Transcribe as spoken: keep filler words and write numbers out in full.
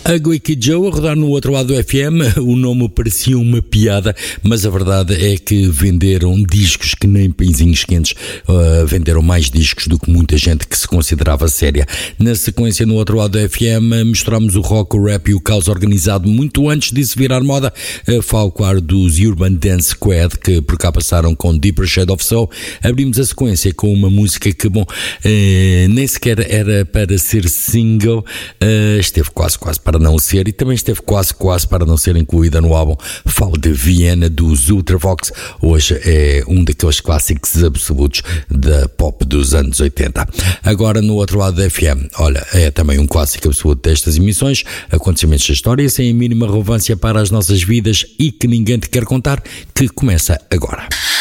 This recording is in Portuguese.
Ugly Kid Joe a rodar no outro lado do F M. O nome parecia uma piada, mas a verdade é que venderam discos que nem pãezinhos quentes, uh, venderam mais discos do que muita gente que se considerava séria. Na sequência, no outro lado do F M, misturamos o rock, o rap e o caos organizado muito antes disso virar moda. Uh, falo, claro, dos Urban Dance Squad, que por cá passaram com Deeper Shade of Soul. Abrimos a sequência com uma música que, bom, uh, nem sequer era para ser single, uh, esteve quase, quase para não ser, e também esteve quase, quase para não ser incluída no álbum. Falo de Viena, dos Ultravox. Hoje é um daqueles clássicos absolutos da pop dos anos oitenta. Agora, no outro lado da F M, olha, é também um clássico absoluto destas emissões, acontecimentos da história sem a mínima relevância para as nossas vidas e que ninguém te quer contar, que começa agora.